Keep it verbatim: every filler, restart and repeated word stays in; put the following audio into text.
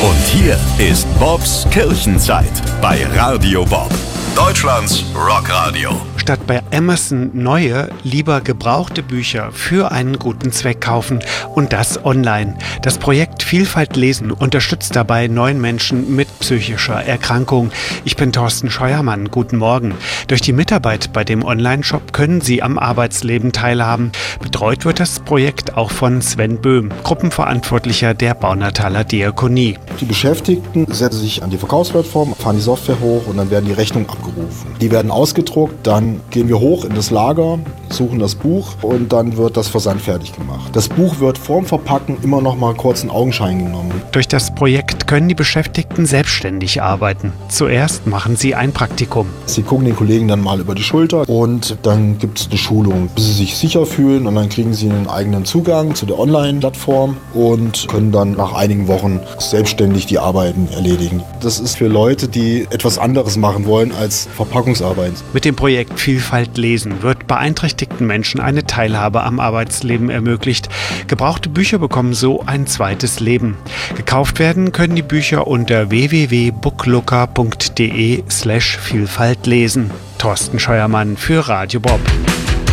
Und hier ist Bobs Kirchenzeit bei Radio Bob, Deutschlands Rockradio. Statt bei Amazon neue, lieber gebrauchte Bücher für einen guten Zweck kaufen und das online. Das Projekt Vielfalt lesen unterstützt dabei neun Menschen mit psychischer Erkrankung. Ich bin Thorsten Scheuermann. Guten Morgen. Durch die Mitarbeit bei dem Online-Shop können Sie am Arbeitsleben teilhaben. Betreut wird das Projekt auch von Sven Böhm, Gruppenverantwortlicher der Baunatal Diakonie. Die Beschäftigten setzen sich an die Verkaufsplattform, fahren die Software hoch und dann werden die Rechnungen abgerufen. Die werden ausgedruckt, dann gehen wir hoch in das Lager, suchen das Buch und dann wird das Versand fertig gemacht. Das Buch wird vorm Verpacken immer noch mal kurz in Augenschein genommen. Durch das Projekt können die Beschäftigten selbstständig arbeiten. Zuerst machen sie ein Praktikum. Sie gucken den Kollegen dann mal über die Schulter und dann gibt es eine Schulung, bis sie sich sicher fühlen und dann kriegen sie einen eigenen Zugang zu der Online-Plattform und können dann nach einigen Wochen selbstständig die Arbeiten erledigen. Das ist für Leute, die etwas anderes machen wollen als Verpackungsarbeit. Mit dem Projekt Vielfalt lesen wird beeinträchtigten Menschen eine Teilhabe am Arbeitsleben ermöglicht. Gebrauchte Bücher bekommen so ein zweites Leben. Gekauft werden können die Bücher unter w w w punkt booklooker punkt de slash Vielfalt lesen. Thorsten Scheuermann für Radio Bob.